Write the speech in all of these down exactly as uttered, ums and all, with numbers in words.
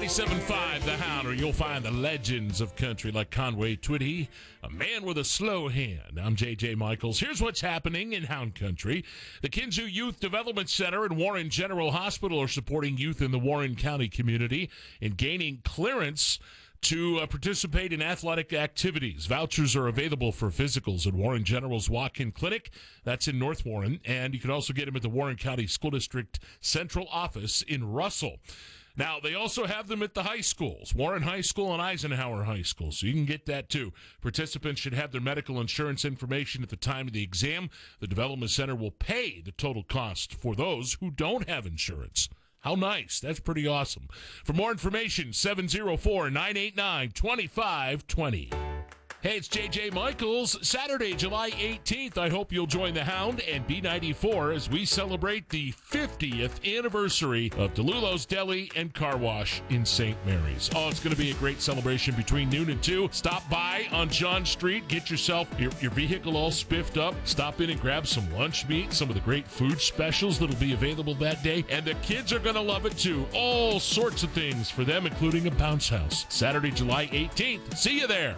ninety-seven point five The Hound, where you'll find the legends of country like Conway Twitty, a man with a slow hand. I'm J J Michaels. Here's what's happening in Hound Country. The Kinzua Youth Development Center and Warren General Hospital are supporting youth in the Warren County community in gaining clearance to uh, participate in athletic activities. Vouchers are available for physicals at Warren General's Walk-In Clinic. That's in North Warren. And you can also get them at the Warren County School District Central Office in Russell. Now, they also have them at the high schools, Warren High School and Eisenhower High School, so you can get that too. Participants should have their medical insurance information at the time of the exam. The Development Center will pay the total cost for those who don't have insurance. How nice. That's pretty awesome. For more information, seven oh four, nine eight nine, two five two zero. Hey, it's J J Michaels. Saturday, July eighteenth. I hope you'll join the Hound and B ninety-four as we celebrate the fiftieth anniversary of DeLulo's Deli and Car Wash in Saint Mary's. Oh, it's going to be a great celebration between noon and two. Stop by on John Street. Get yourself your, your vehicle all spiffed up. Stop in and grab some lunch meat, some of the great food specials that'll be available that day. And the kids are going to love it too. All sorts of things for them, including a bounce house. Saturday, July eighteenth. See you there.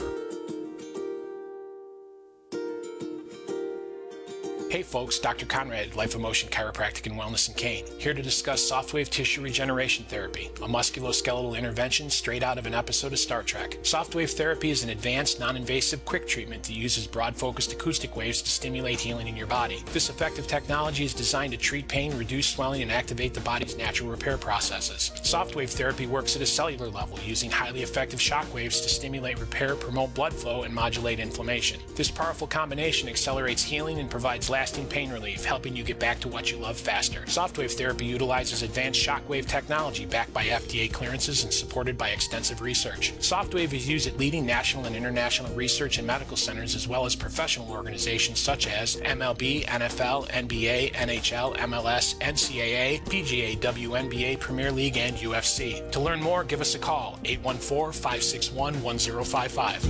Hey folks, Doctor Conrad, Life Emotion Chiropractic and Wellness in Kane, here to discuss Softwave Tissue Regeneration Therapy, a musculoskeletal intervention straight out of an episode of Star Trek. Softwave therapy is an advanced, non-invasive, quick treatment that uses broad-focused acoustic waves to stimulate healing in your body. This effective technology is designed to treat pain, reduce swelling, and activate the body's natural repair processes. Softwave therapy works at a cellular level, using highly effective shock waves to stimulate repair, promote blood flow, and modulate inflammation. This powerful combination accelerates healing and provides lasting pain relief, helping you get back to what you love faster. Softwave therapy utilizes advanced shockwave technology backed by F D A clearances and supported by extensive research. Softwave is used at leading national and international research and medical centers, as well as professional organizations such as M L B, N F L, N B A, N H L, M L S, N C double A, P G A, W N B A, Premier League, and U F C. To learn more, give us a call, eight one four, five six one, one zero five five.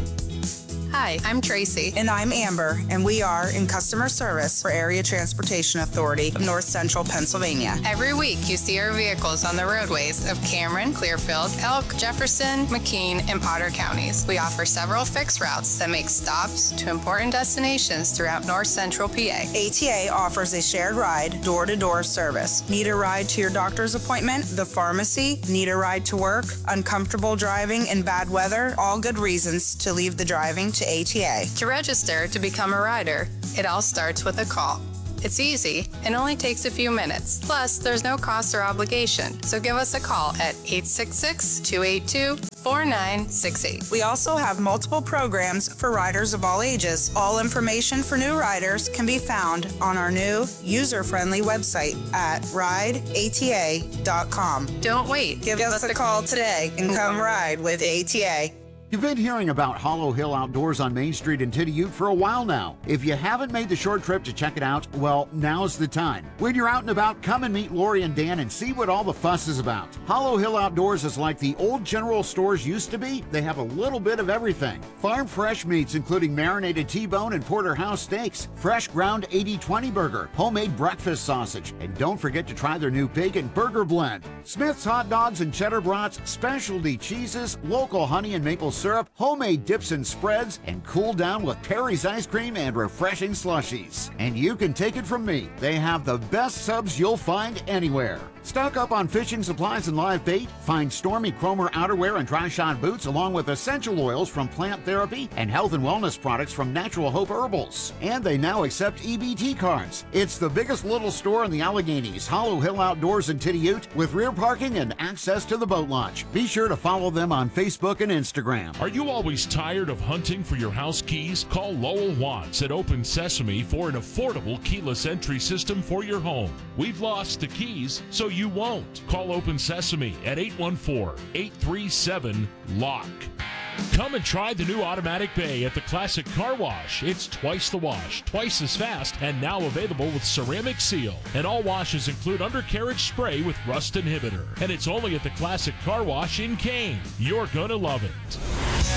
Hi, I'm Tracy. And I'm Amber, and we are in customer service for Area Transportation Authority of North Central Pennsylvania. Every week, you see our vehicles on the roadways of Cameron, Clearfield, Elk, Jefferson, McKean, and Potter counties. We offer several fixed routes that make stops to important destinations throughout North Central P A. A T A offers a shared ride, door-to-door service. Need a ride to your doctor's appointment, the pharmacy, need a ride to work, uncomfortable driving in bad weather, all good reasons to leave the driving to A T A. To register to become a rider, it all starts with a call. It's easy and only takes a few minutes. Plus, there's no cost or obligation. So give us a call at eight six six, two eight two, four nine six eight. We also have multiple programs for riders of all ages. All information for new riders can be found on our new user-friendly website at ride A T A dot com. Don't wait. Give us a call today and come ride with A T A. You've been hearing about Hollow Hill Outdoors on Main Street in Tiddiyute for a while now. If you haven't made the short trip to check it out, well, now's the time. When you're out and about, come and meet Lori and Dan and see what all the fuss is about. Hollow Hill Outdoors is like the old general stores used to be. They have a little bit of everything. Farm fresh meats, including marinated T-bone and porterhouse steaks, fresh ground eighty twenty burger, homemade breakfast sausage, and don't forget to try their new bacon burger blend. Smith's hot dogs and cheddar brats, specialty cheeses, local honey and maple syrup, homemade dips and spreads, and cool down with Perry's ice cream and refreshing slushies. And you can take it from me, they have the best subs you'll find anywhere. Stock up on fishing supplies and live bait. Find Stormy Cromer outerwear and dry shot boots, along with essential oils from Plant Therapy and health and wellness products from Natural Hope Herbals. And they now accept E B T cards. It's the biggest little store in the Alleghenies, Hollow Hill Outdoors in Tiddiyute, with rear parking and access to the boat launch. Be sure to follow them on Facebook and Instagram. Are you always tired of hunting for your house keys? Call Lowell Watts at Open Sesame for an affordable keyless entry system for your home. We've lost the keys, so you won't. Call Open Sesame at eight one four, eight three seven, L O C K. Come and try the new automatic bay at the Classic Car Wash. It's twice the wash, twice as fast, and now available with ceramic seal. And all washes include undercarriage spray with rust inhibitor. And it's only at the Classic Car Wash in Kane. You're gonna love it.